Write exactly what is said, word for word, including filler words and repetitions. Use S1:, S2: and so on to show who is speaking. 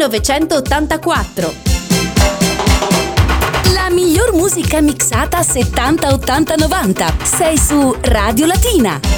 S1: millenovecentottantaquattro. La miglior musica mixata settanta, ottanta, novanta. Sei su Radio Latina.